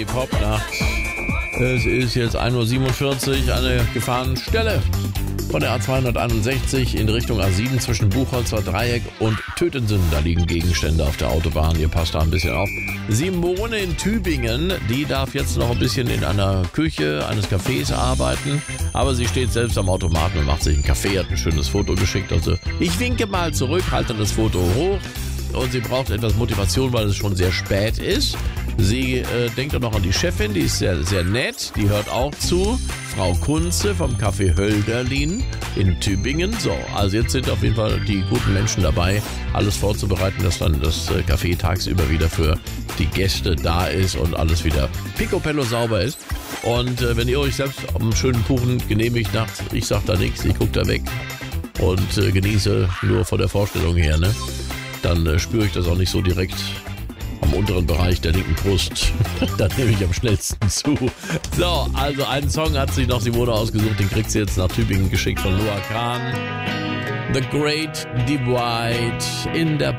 Popnacht. Es ist jetzt 1:47 Uhr, eine Gefahrenstelle von der A261 in Richtung A7 zwischen Buchholzer Dreieck und Tötensen. Da liegen Gegenstände auf der Autobahn, ihr passt da ein bisschen auf. Simone in Tübingen, die darf jetzt noch ein bisschen in einer Küche eines Cafés arbeiten, aber sie steht selbst am Automaten und macht sich einen Kaffee, hat ein schönes Foto geschickt. Also ich winke mal zurück, halte das Foto hoch. Und sie braucht etwas Motivation, weil es schon sehr spät ist. Sie denkt auch noch an die Chefin, die ist sehr, sehr nett. Die hört auch zu. Frau Kunze vom Café Hölderlin in Tübingen. So, also jetzt sind auf jeden Fall die guten Menschen dabei, alles vorzubereiten, dass dann das Café tagsüber wieder für die Gäste da ist und alles wieder picobello sauber ist. Und wenn ihr euch selbst einen schönen Kuchen genehmigt nachts, ich sag da nichts, ich guck da weg und genieße nur von der Vorstellung her, ne? Dann spüre ich das auch nicht so direkt am unteren Bereich der linken Brust. Da nehme ich am schnellsten zu. So, also einen Song hat sich noch Simone ausgesucht, den kriegt sie jetzt nach Tübingen geschickt von Noah Kahn. The Great Divide in der